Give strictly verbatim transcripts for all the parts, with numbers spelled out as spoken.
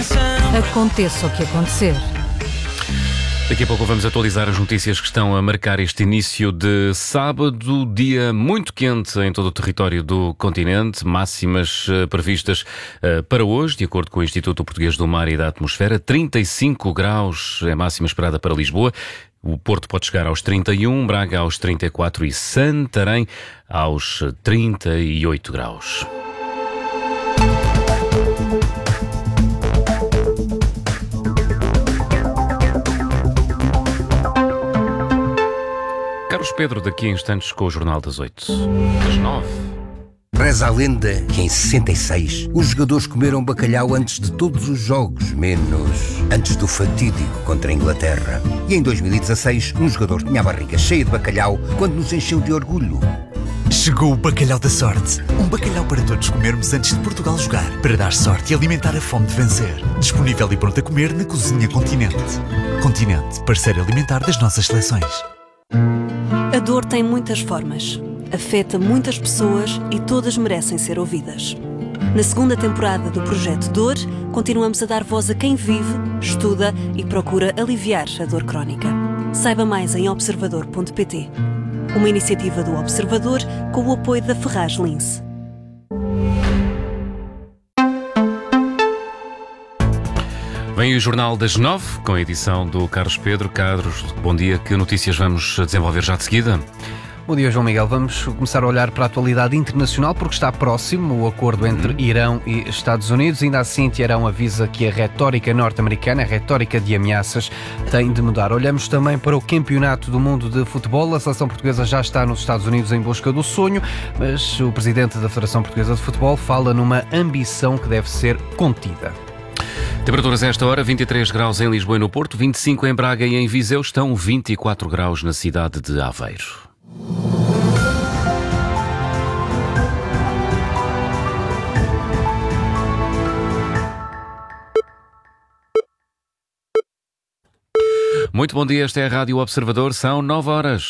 Aconteça o que acontecer. Daqui a pouco vamos atualizar as notícias que estão a marcar este início de sábado, dia muito quente em todo o território do continente, máximas uh, previstas uh, para hoje, de acordo com o Instituto Português do Mar e da Atmosfera, trinta e cinco graus é a máxima esperada para Lisboa. O Porto pode chegar aos trinta e um, Braga aos trinta e quatro e Santarém aos trinta e oito graus. Carlos Pedro, daqui a instantes com o Jornal das oito. Às nove. Reza a lenda que em sessenta e seis os jogadores comeram bacalhau antes de todos os jogos, menos antes do fatídico contra a Inglaterra. E em dois mil e dezasseis um jogador tinha a barriga cheia de bacalhau quando nos encheu de orgulho. Chegou o bacalhau da sorte. Um bacalhau para todos comermos antes de Portugal jogar, para dar sorte e alimentar a fome de vencer. Disponível e pronto a comer na Cozinha Continente. Continente, parceiro alimentar das nossas seleções. A dor tem muitas formas, afeta muitas pessoas e todas merecem ser ouvidas. Na segunda temporada do Projeto Dor, continuamos a dar voz a quem vive, estuda e procura aliviar a dor crónica. Saiba mais em observador ponto pt. Uma iniciativa do Observador com o apoio da Ferraz Lince. Vem o Jornal das nove, com a edição do Carlos Pedro. Carlos, bom dia. Que notícias vamos desenvolver já de seguida? Bom dia, João Miguel. Vamos começar a olhar para a atualidade internacional porque está próximo o acordo entre Irão e Estados Unidos. Ainda assim, Teherão avisa que a retórica norte-americana, a retórica de ameaças, tem de mudar. Olhamos também para o Campeonato do Mundo de Futebol. A seleção portuguesa já está nos Estados Unidos em busca do sonho, mas o presidente da Federação Portuguesa de Futebol fala numa ambição que deve ser contida. Temperaturas a esta hora, vinte e três graus em Lisboa e no Porto, vinte e cinco em Braga e em Viseu, estão vinte e quatro graus na cidade de Aveiro. Muito bom dia, esta é a Rádio Observador, são nove horas.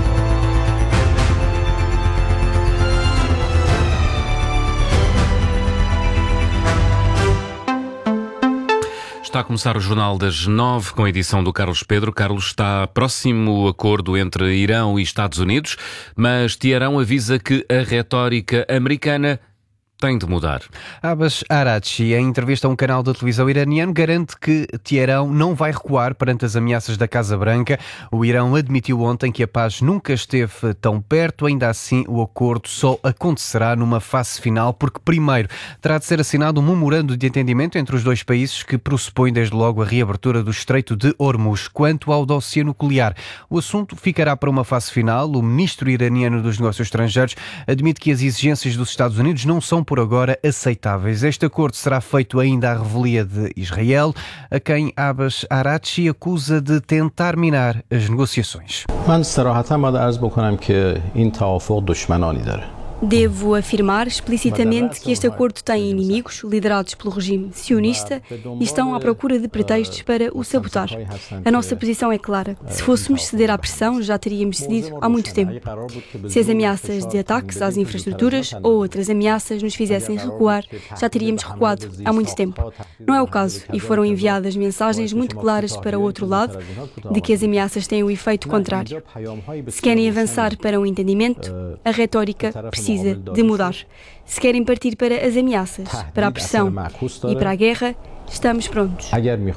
Está a começar o Jornal das nove com a edição do Carlos Pedro. Carlos, está próximo o acordo entre Irão e Estados Unidos, mas Teherão avisa que a retórica americana tem de mudar. Abbas Araghchi, em entrevista a um canal de televisão iraniano, garante que Teherão não vai recuar perante as ameaças da Casa Branca. O Irão admitiu ontem que a paz nunca esteve tão perto. Ainda assim, o acordo só acontecerá numa fase final, porque primeiro terá de ser assinado um memorando de entendimento entre os dois países que pressupõe desde logo a reabertura do Estreito de Hormuz. Quanto ao dossiê nuclear, o assunto ficará para uma fase final. O ministro iraniano dos Negócios Estrangeiros admite que as exigências dos Estados Unidos não são por agora aceitáveis. Este acordo será feito ainda à revelia de Israel, a quem Abbas Araghchi acusa de tentar minar as negociações. Devo afirmar explicitamente que este acordo tem inimigos liderados pelo regime sionista e estão à procura de pretextos para o sabotar. A nossa posição é clara. Se fôssemos ceder à pressão, já teríamos cedido há muito tempo. Se as ameaças de ataques às infraestruturas ou outras ameaças nos fizessem recuar, já teríamos recuado há muito tempo. Não é o caso e foram enviadas mensagens muito claras para o outro lado de que as ameaças têm o efeito contrário. Se querem avançar para um entendimento, a retórica precisa precisa de mudar. Se querem partir para as ameaças, para a pressão e para a guerra, estamos prontos.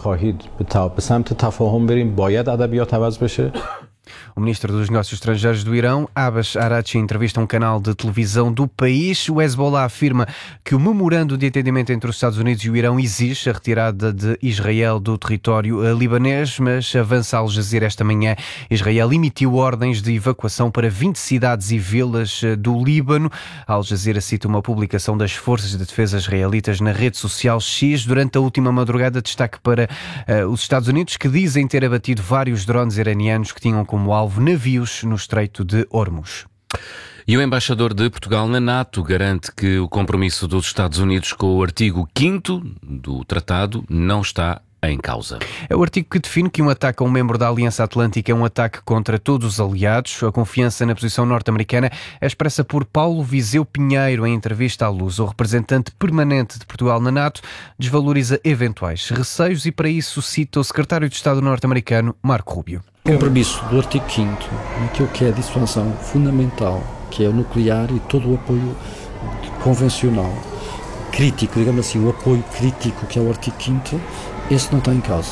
O ministro dos Negócios Estrangeiros do Irão, Abbas Araghchi, entrevista a um canal de televisão do país. O Hezbollah afirma que o memorando de entendimento entre os Estados Unidos e o Irão exige a retirada de Israel do território libanês, mas avança a Al Jazeera esta manhã. Israel emitiu ordens de evacuação para vinte cidades e vilas do Líbano. A Al Jazeera cita uma publicação das Forças de Defesa israelitas na rede social X. Durante a última madrugada, destaque para uh, os Estados Unidos, que dizem ter abatido vários drones iranianos que tinham como alvo navios no Estreito de Hormuz. E o embaixador de Portugal na NATO garante que o compromisso dos Estados Unidos com o artigo quinto do tratado não está em causa. É o artigo que define que um ataque a um membro da Aliança Atlântica é um ataque contra todos os aliados. A confiança na posição norte-americana é expressa por Paulo Viseu Pinheiro em entrevista à Luz. O representante permanente de Portugal na NATO desvaloriza eventuais receios e para isso cita o secretário de Estado norte-americano Marco Rubio. O compromisso do artigo quinto, naquilo que é a dissuasão fundamental, que é o nuclear e todo o apoio convencional, crítico, digamos assim, o apoio crítico que é o artigo quinto, esse não está em causa.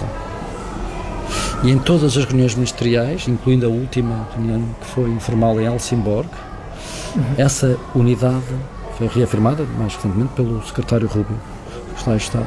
E em todas as reuniões ministeriais, incluindo a última reunião que foi informal em Helsingborg, uhum. essa unidade foi reafirmada, mais recentemente, pelo secretário Rubio, que lá está.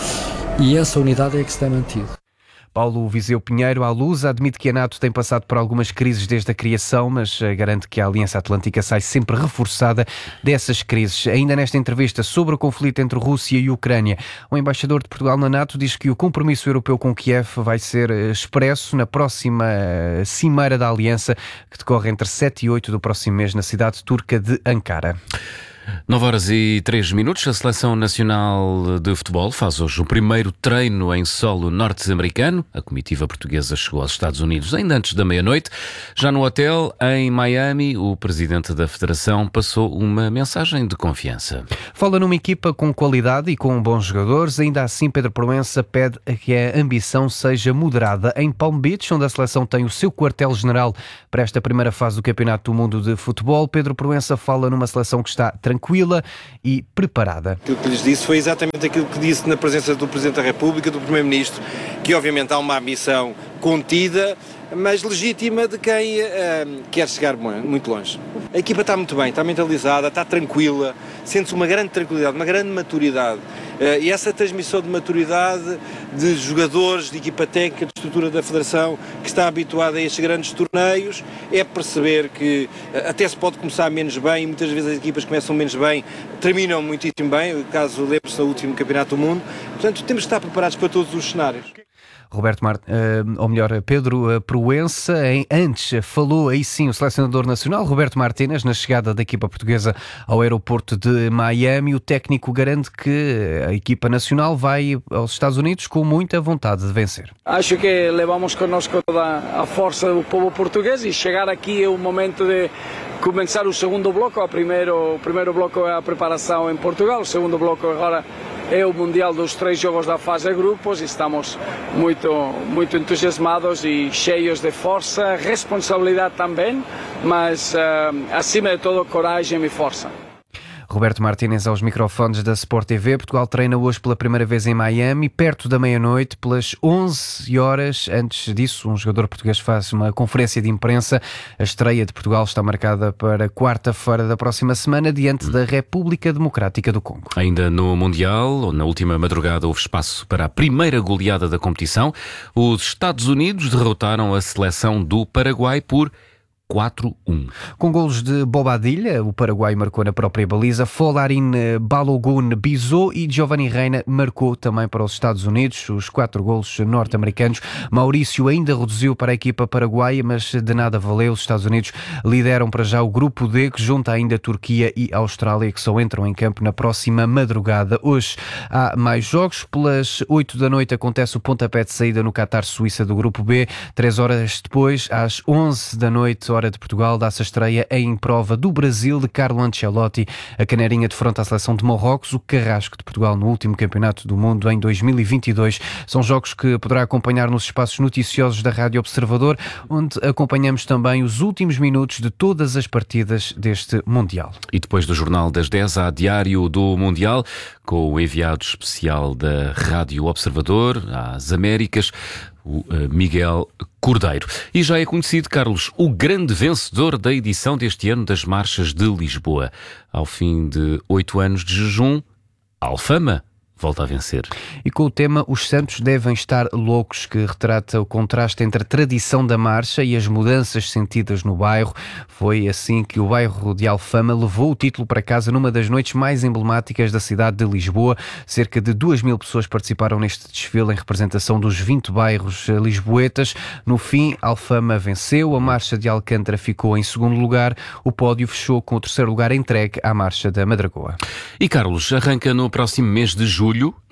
E essa unidade é que se tem mantido. Paulo Viseu Pinheiro, à Luz, admite que a NATO tem passado por algumas crises desde a criação, mas garante que a Aliança Atlântica sai sempre reforçada dessas crises. Ainda nesta entrevista sobre o conflito entre Rússia e Ucrânia, o embaixador de Portugal na NATO diz que o compromisso europeu com Kiev vai ser expresso na próxima cimeira da Aliança, que decorre entre sete e oito do próximo mês na cidade turca de Ankara. nove horas e três minutos, a Seleção Nacional de Futebol faz hoje o primeiro treino em solo norte-americano. A comitiva portuguesa chegou aos Estados Unidos ainda antes da meia-noite. Já no hotel, em Miami, o presidente da Federação passou uma mensagem de confiança. Fala numa equipa com qualidade e com bons jogadores. Ainda assim, Pedro Proença pede que a ambição seja moderada. Em Palm Beach, onde a seleção tem o seu quartel-general para esta primeira fase do Campeonato do Mundo de Futebol, Pedro Proença fala numa seleção que está tranquila e preparada. Aquilo que lhes disse foi exatamente aquilo que disse na presença do Presidente da República, do Primeiro-Ministro, que obviamente há uma ambição contida, mas legítima de quem uh, quer chegar muito longe. A equipa está muito bem, está mentalizada, está tranquila, sente-se uma grande tranquilidade, uma grande maturidade. Uh, e essa transmissão de maturidade de jogadores, de equipa técnica, de estrutura da Federação, que está habituada a estes grandes torneios, é perceber que uh, até se pode começar menos bem, e muitas vezes as equipas começam menos bem, terminam muitíssimo bem, caso lembre-se do último Campeonato do Mundo. Portanto, temos que estar preparados para todos os cenários. Roberto Mart, ou melhor, Pedro Proença, em, antes falou aí sim o selecionador nacional, Roberto Martínez, na chegada da equipa portuguesa ao aeroporto de Miami. O técnico garante que a equipa nacional vai aos Estados Unidos com muita vontade de vencer. Acho que levamos connosco toda a força do povo português e chegar aqui é o momento de começar o segundo bloco. O primeiro, o primeiro bloco é a preparação em Portugal, o segundo bloco agora é o Mundial dos três jogos da fase de grupos e estamos muito, muito entusiasmados e cheios de força, responsabilidade também, mas uh, acima de tudo coragem e força. Roberto Martínez aos microfones da Sport T V. Portugal treina hoje pela primeira vez em Miami, perto da meia-noite, pelas onze horas. Antes disso, um jogador português faz uma conferência de imprensa. A estreia de Portugal está marcada para quarta-feira da próxima semana, diante da República Democrática do Congo. Ainda no Mundial, na última madrugada, houve espaço para a primeira goleada da competição. Os Estados Unidos derrotaram a seleção do Paraguai por quatro a um. Com golos de Bobadilla, o Paraguai marcou na própria baliza, Folarin Balogun Bizot e Giovanni Reina marcou também para os Estados Unidos, os quatro golos norte-americanos. Maurício ainda reduziu para a equipa paraguaia, mas de nada valeu. Os Estados Unidos lideram para já o grupo D, que junta ainda Turquia e Austrália, que só entram em campo na próxima madrugada. Hoje há mais jogos. Pelas oito da noite acontece o pontapé de saída no Qatar-Suíça do grupo B. Três horas depois, às onze da noite, hora de Portugal, dá-se a estreia em prova do Brasil de Carlo Ancelotti, a caneirinha de fronte à seleção de Marrocos, o carrasco de Portugal no último Campeonato do Mundo em dois mil e vinte e dois. São jogos que poderá acompanhar nos espaços noticiosos da Rádio Observador, onde acompanhamos também os últimos minutos de todas as partidas deste Mundial. E depois do Jornal das dez, há Diário do Mundial, com o enviado especial da Rádio Observador às Américas, o Miguel Cordeiro. E já é conhecido, Carlos, o grande vencedor da edição deste ano das Marchas de Lisboa. Ao fim de oito anos de jejum, Alfama volta a vencer. E com o tema Os Santos Devem Estar Loucos, que retrata o contraste entre a tradição da marcha e as mudanças sentidas no bairro. Foi assim que o bairro de Alfama levou o título para casa numa das noites mais emblemáticas da cidade de Lisboa. Cerca de duas mil pessoas participaram neste desfile em representação dos vinte bairros lisboetas. No fim, Alfama venceu, a marcha de Alcântara ficou em segundo lugar, o pódio fechou com o terceiro lugar entregue à marcha da Madragoa. E Carlos, arranca no próximo mês de julho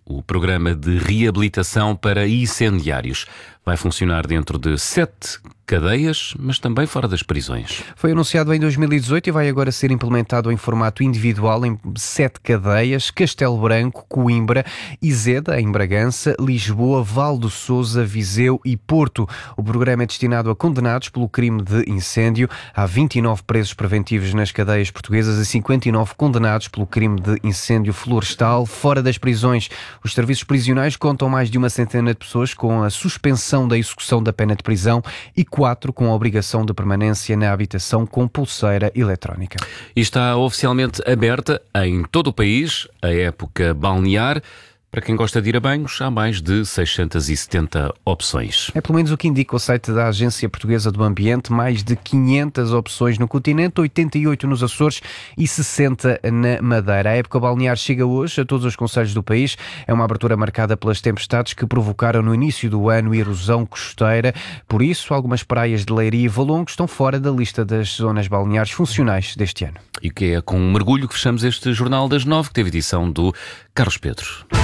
o programa de reabilitação para incendiários. Vai funcionar dentro de sete cadeias, mas também fora das prisões. Foi anunciado em dois mil e dezoito e vai agora ser implementado em formato individual em sete cadeias: Castelo Branco, Coimbra, Izeda, em Bragança, Lisboa, Val do Sousa, Viseu e Porto. O programa é destinado a condenados pelo crime de incêndio. Há vinte e nove presos preventivos nas cadeias portuguesas e cinquenta e nove condenados pelo crime de incêndio florestal. Fora das prisões, os serviços prisionais contam mais de uma centena de pessoas com a suspensão da execução da pena de prisão e quatro com a obrigação de permanência na habitação com pulseira eletrónica. E está oficialmente aberta em todo o país a época balnear. Para quem gosta de ir a banhos, há mais de seiscentas e setenta opções. É pelo menos o que indica o site da Agência Portuguesa do Ambiente. Mais de quinhentas opções no continente, oitenta e oito nos Açores e sessenta na Madeira. A época balnear chega hoje a todos os concelhos do país. É uma abertura marcada pelas tempestades que provocaram no início do ano erosão costeira. Por isso, algumas praias de Leiria e Valongo estão fora da lista das zonas balneares funcionais deste ano. E que é com um mergulho que fechamos este Jornal das Nove, que teve edição do Carlos Pedro.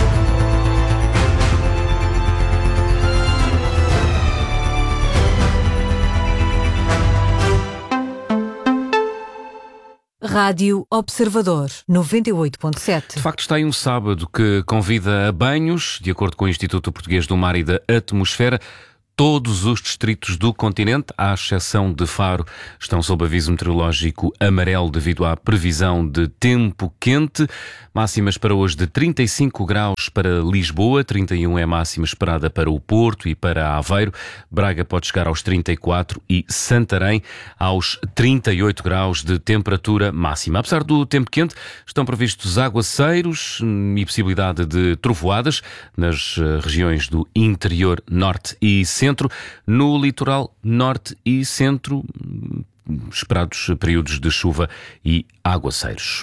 Rádio Observador, noventa e oito ponto sete. De facto, está aí um sábado que convida a banhos. De acordo com o Instituto Português do Mar e da Atmosfera, todos os distritos do continente, à exceção de Faro, estão sob aviso meteorológico amarelo devido à previsão de tempo quente. Máximas para hoje de trinta e cinco graus para Lisboa, trinta e um é máxima esperada para o Porto e para Aveiro. Braga pode chegar aos trinta e quatro e Santarém aos trinta e oito graus de temperatura máxima. Apesar do tempo quente, estão previstos aguaceiros e possibilidade de trovoadas nas regiões do interior norte e centro. No litoral norte e centro, esperados períodos de chuva e aguaceiros.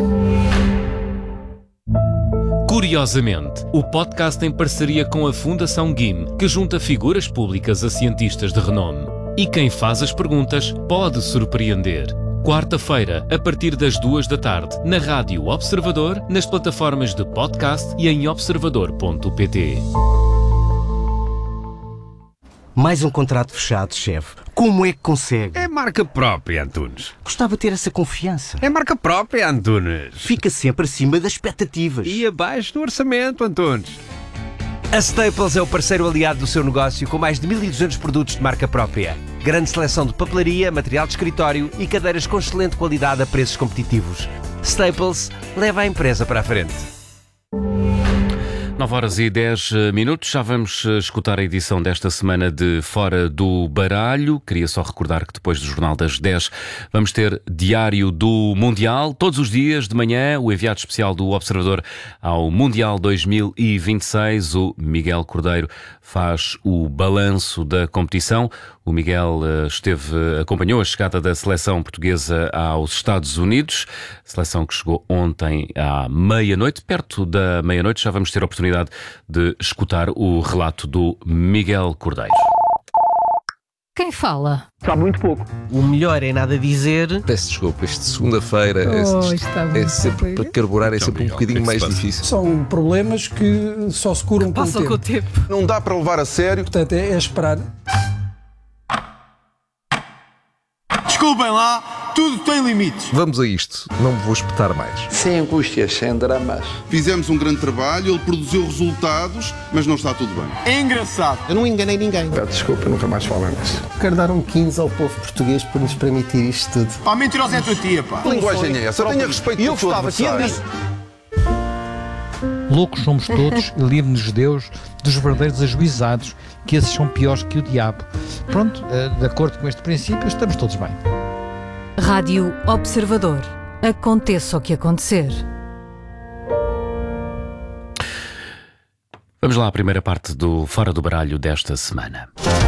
Curiosamente, o podcast em parceria com a Fundação G I M, que junta figuras públicas a cientistas de renome. E quem faz as perguntas pode surpreender. Quarta-feira, a partir das duas da tarde, na Rádio Observador, nas plataformas de podcast e em observador ponto pt. Mais um contrato fechado, chefe. Como é que consegue? É marca própria, Antunes. Gostava de ter essa confiança. É marca própria, Antunes. Fica sempre acima das expectativas. E abaixo do orçamento, Antunes. A Staples é o parceiro aliado do seu negócio com mais de mil e duzentos produtos de marca própria. Grande seleção de papelaria, material de escritório e cadeiras com excelente qualidade a preços competitivos. Staples leva a empresa para a frente. nove horas e dez minutos, já vamos escutar a edição desta semana de Fora do Baralho. Queria só recordar que depois do Jornal das dez vamos ter Diário do Mundial. Todos os dias de manhã, o enviado especial do Observador ao Mundial dois mil e vinte e seis, o Miguel Cordeiro, faz o balanço da competição. O Miguel esteve, acompanhou a chegada da seleção portuguesa aos Estados Unidos, seleção que chegou ontem à meia-noite. Perto da meia-noite já vamos ter a oportunidade de escutar o relato do Miguel Cordeiro. Quem fala? Sabe muito pouco. O melhor é nada dizer. Peço desculpa, isto de segunda-feira Oh, é, está é sempre para carburar, é sempre um bocadinho mais difícil. São problemas que só se curam com o tempo. com o tempo. Não dá para levar a sério. Portanto, é, é esperar. Desculpem lá, tudo tem limites. Vamos a isto, não me vou espetar mais. Sem angústias, sem dramas. Fizemos um grande trabalho, ele produziu resultados, mas não está tudo bem. É engraçado. Eu não enganei ninguém. Peço desculpa, nunca mais falo nisso. Quero dar um quinze ao povo português por nos permitir isto tudo. Pá, mentirosa é a tua tia, pá. Que linguagem é essa? Tenha respeito pelo seu adversário. Loucos somos todos e livre-nos Deus dos verdadeiros ajuizados, que esses são piores que o diabo. Pronto, de acordo com este princípio, estamos todos bem. Rádio Observador. Aconteça o que acontecer. Vamos lá à primeira parte do Fora do Baralho desta semana.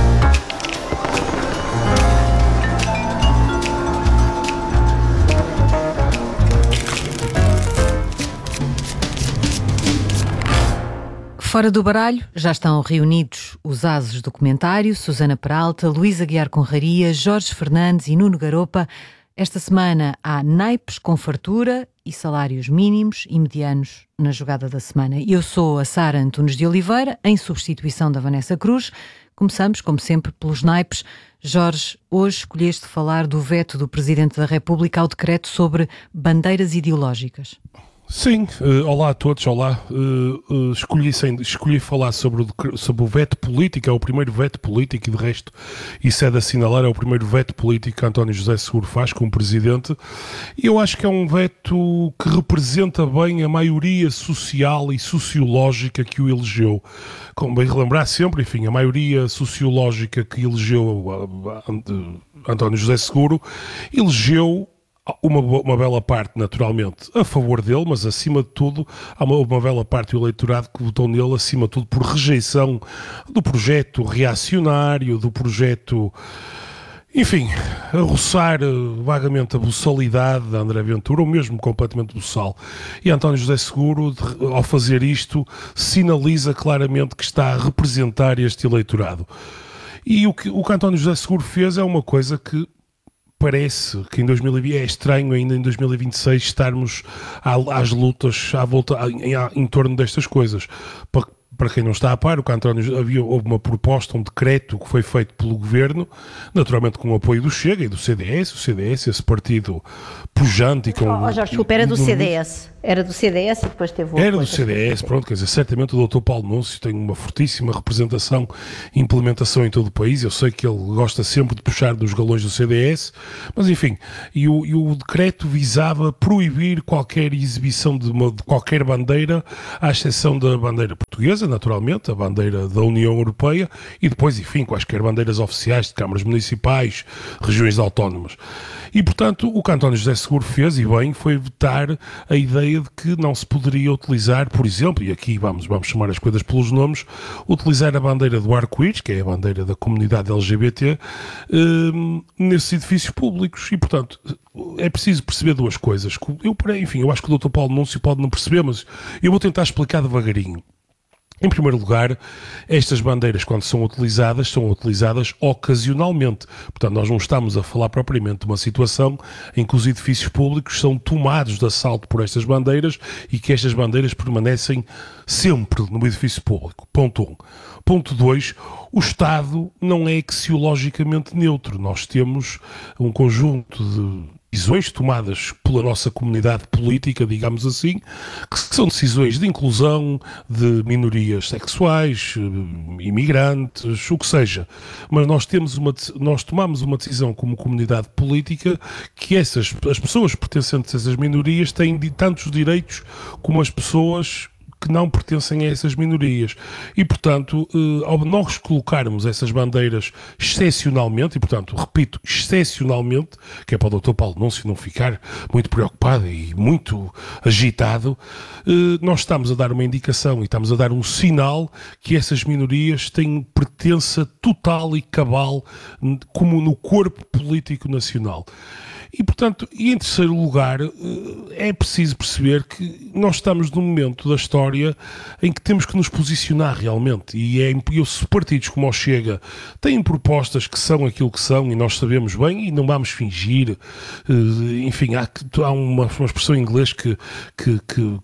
Fora do baralho, já estão reunidos os ases do comentário, Susana Peralta, Luísa Guiar Conraria, Jorge Fernandes e Nuno Garopa. Esta semana há naipes com fartura e salários mínimos e medianos na jogada da semana. Eu sou a Sara Antunes de Oliveira, em substituição da Vanessa Cruz. Começamos, como sempre, pelos naipes. Jorge, hoje escolheste falar do veto do Presidente da República ao decreto sobre bandeiras ideológicas. Sim, uh, olá a todos, olá. Uh, uh, escolhi, sem, escolhi falar sobre o, sobre o veto político, é o primeiro veto político e de resto isso é de assinalar, é o primeiro veto político que António José Seguro faz como Presidente e eu acho que é um veto que representa bem a maioria social e sociológica que o elegeu. Como bem relembrar sempre, enfim, a maioria sociológica que elegeu uh, uh, António José Seguro elegeu Uma, uma bela parte, naturalmente, a favor dele, mas acima de tudo, há uma, uma bela parte do eleitorado que votou nele, acima de tudo, por rejeição do projeto reacionário, do projeto, enfim, a roçar vagamente a buçalidade da André Ventura, ou mesmo completamente buçal. E António José Seguro, ao fazer isto, sinaliza claramente que está a representar este eleitorado. E o que, o que António José Seguro fez é uma coisa que parece que em dois mil e vinte é estranho ainda em dois mil e vinte e seis estarmos às lutas à volta, em, em torno destas coisas. Para, para quem não está a par, o que António, havia, houve uma proposta, um decreto que foi feito pelo Governo, naturalmente com o apoio do Chega e do C D S, o C D S, esse partido pujante e com... Oh, Jorge, desculpa, era do C D S. Era do C D S e depois teve o Era do C D S, pronto, quer dizer, certamente o doutor Paulo Núncio tem uma fortíssima representação e implementação em todo o país, eu sei que ele gosta sempre de puxar dos galões do C D S, mas enfim, e o, e o decreto visava proibir qualquer exibição de, uma, de qualquer bandeira, à exceção da bandeira portuguesa, naturalmente, a bandeira da União Europeia, e depois, enfim, quaisquer bandeiras oficiais de câmaras municipais, regiões autónomas. E, portanto, o que António José Seguro fez, e bem, foi vetar a ideia de que não se poderia utilizar, por exemplo, e aqui vamos, vamos chamar as coisas pelos nomes, utilizar a bandeira do arco-íris, que é a bandeira da comunidade L G B T, um, nesses edifícios públicos. E, portanto, é preciso perceber duas coisas. Eu, enfim, eu acho que o doutor Paulo Núncio pode não perceber, mas eu vou tentar explicar devagarinho. Em primeiro lugar, estas bandeiras, quando são utilizadas, são utilizadas ocasionalmente. Portanto, nós não estamos a falar propriamente de uma situação em que os edifícios públicos são tomados de assalto por estas bandeiras e que estas bandeiras permanecem sempre no edifício público. Ponto um. Ponto dois, o Estado não é axiologicamente neutro. Nós temos um conjunto de decisões tomadas pela nossa comunidade política, digamos assim, que são decisões de inclusão de minorias sexuais, imigrantes, o que seja. Mas nós temos uma, nós tomamos uma decisão como comunidade política que essas, as pessoas pertencentes a essas minorias têm tantos direitos como as pessoas que não pertencem a essas minorias. E, portanto, eh, ao nós colocarmos essas bandeiras excepcionalmente, e, portanto, repito, excepcionalmente, que é para o doutor Paulo Núncio não ficar muito preocupado e muito agitado, eh, nós estamos a dar uma indicação e estamos a dar um sinal que essas minorias têm pertença total e cabal como no corpo político nacional. E, portanto, e em terceiro lugar, é preciso perceber que nós estamos num momento da história em que temos que nos posicionar realmente. E é, e se partidos como o Chega têm propostas que são aquilo que são e nós sabemos bem e não vamos fingir. Enfim, há, há uma, uma expressão em inglês que, que, que,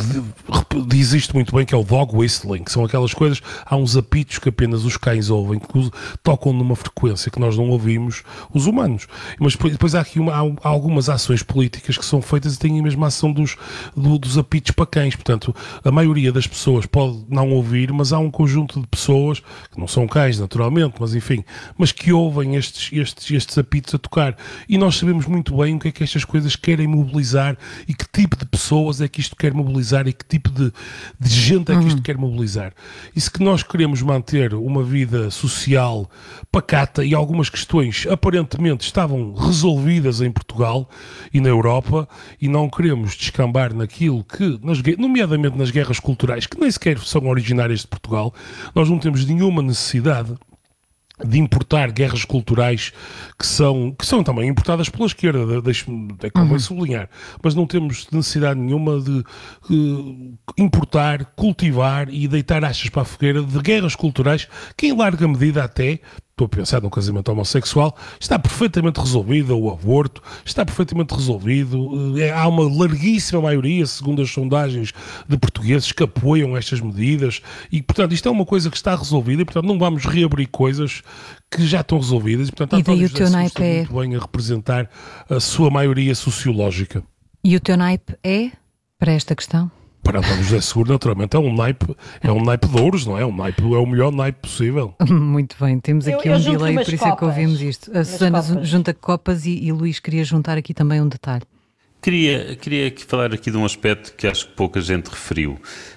que diz isto muito bem, que é o dog whistling, que são aquelas coisas, há uns apitos que apenas os cães ouvem, que tocam numa frequência que nós não ouvimos os humanos. Mas depois, depois há aqui uma há algumas ações políticas que são feitas e têm a mesma ação dos, do, dos apitos para cães. Portanto, a maioria das pessoas pode não ouvir, mas há um conjunto de pessoas, que não são cães naturalmente, mas enfim, mas que ouvem estes, estes, estes apitos a tocar. E nós sabemos muito bem o que é que estas coisas querem mobilizar e que tipo de pessoas é que isto quer mobilizar e que tipo de, de gente é que isto uhum. quer mobilizar. E se que nós queremos manter uma vida social pacata e algumas questões aparentemente estavam resolvidas em Portugal e na Europa e não queremos descambar naquilo que, nas, nomeadamente nas guerras culturais, que nem sequer são originárias de Portugal, nós não temos nenhuma necessidade de importar guerras culturais que são, que são também importadas pela esquerda, deixe-me, é como uhum. sublinhar, mas não temos necessidade nenhuma de uh, importar, cultivar e deitar achas para a fogueira de guerras culturais que em larga medida até estou a pensar num casamento homossexual, está perfeitamente resolvido, o aborto está perfeitamente resolvido, é, há uma larguíssima maioria, segundo as sondagens, de portugueses que apoiam estas medidas e, portanto, isto é uma coisa que está resolvida e, portanto, não vamos reabrir coisas que já estão resolvidas e, portanto, e daí António o teu José naipe está é... muito bem a representar a sua maioria sociológica. E o teu naipe é para esta questão? Para António José Seguro, naturalmente, é um naipe, é um naipe de ouros, não é? Um naipe, é o melhor naipe possível. Muito bem, temos aqui Eu- eu um junto delay, umas por isso é que copas. ouvimos isto. A Umas Susana copas. junta copas e, e Luís queria juntar aqui também um detalhe. Queria, queria aqui falar aqui de um aspecto que acho que pouca gente referiu.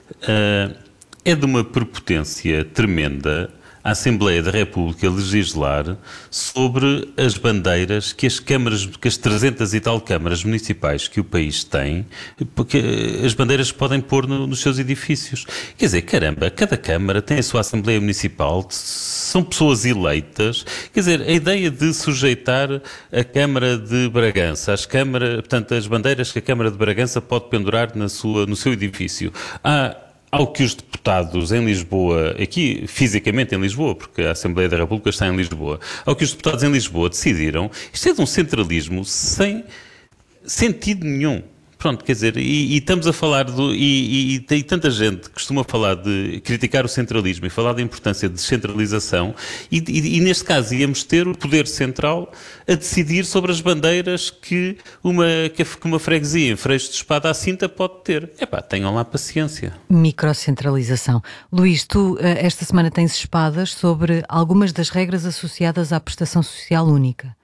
Uh, é de uma prepotência tremenda a Assembleia da República legislar sobre as bandeiras que as câmaras, que as trezentas e tal câmaras municipais que o país tem, porque as bandeiras podem pôr no, nos seus edifícios. Quer dizer, caramba, cada câmara tem a sua Assembleia Municipal, são pessoas eleitas. Quer dizer, a ideia de sujeitar a Câmara de Bragança, as câmara, portanto, as bandeiras que a Câmara de Bragança pode pendurar na sua, no seu edifício. Há Ao que os deputados em Lisboa, aqui fisicamente em Lisboa, porque a Assembleia da República está em Lisboa, ao que os deputados em Lisboa decidiram, isto é de um centralismo sem sentido nenhum. Pronto, quer dizer, e, e estamos a falar do. E, e, e tanta gente costuma falar de criticar o centralismo e falar da importância de descentralização, e, e, e neste caso íamos ter o poder central a decidir sobre as bandeiras que uma, que uma freguesia em Freixo de Espada à Cinta pode ter. Epá, tenham lá paciência. Microcentralização. Luís, tu esta semana tens espadas sobre algumas das regras associadas à prestação social única.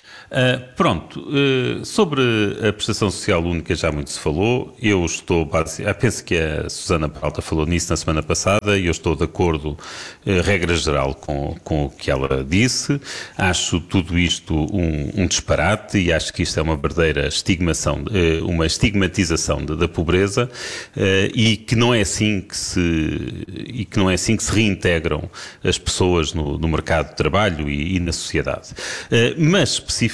Uh, pronto, uh, sobre a prestação social única já muito se falou. Eu estou, base... ah, penso que a Susana Peralta falou nisso na semana passada e eu estou de acordo, uh, regra geral, com, com o que ela disse. Acho tudo isto um, um disparate e acho que isto é uma verdadeira estigmação, uh, uma estigmatização de, da pobreza uh, e que não é assim que se e que não é assim que se reintegram as pessoas no, no mercado de trabalho e, e na sociedade. Uh, mas especificamente